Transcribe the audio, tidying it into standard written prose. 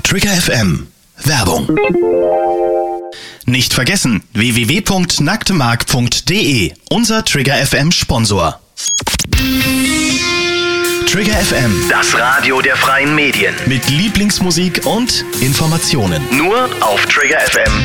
Trigger FM. Werbung. Nicht vergessen, www.nacktemark.de, unser Trigger FM Sponsor. Trigger FM, das Radio der freien Medien. Mit Lieblingsmusik und Informationen. Nur auf triggerfm.de.